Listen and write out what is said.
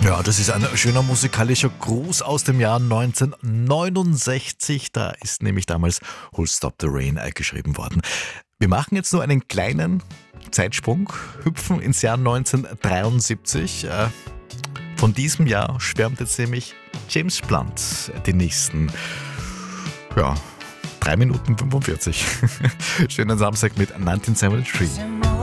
Ja, das ist ein schöner musikalischer Gruß aus dem Jahr 1969. Da ist nämlich damals Who'll Stop the Rain geschrieben worden. Wir machen jetzt nur einen kleinen Zeitsprung, hüpfen ins Jahr 1973. Von diesem Jahr schwärmt jetzt nämlich James Blunt die nächsten, 3 Minuten 45. Schönen Samstag mit 1973.